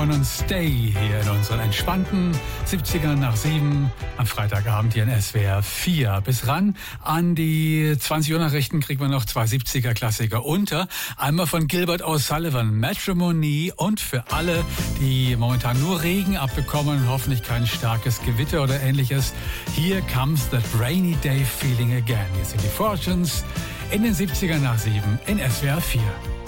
Down und Stay hier in unseren entspannten 70ern nach 7 am Freitagabend hier in SWR 4. Bis ran an die 20 Uhr Nachrichten kriegen wir noch 2 70er-Klassiker unter. Einmal von Gilbert O'Sullivan, Matrimony, und für alle, die momentan nur Regen abbekommen, hoffentlich kein starkes Gewitter oder ähnliches. Here comes that rainy day feeling again. Hier sind die Fortunes in den 70ern nach 7 in SWR 4.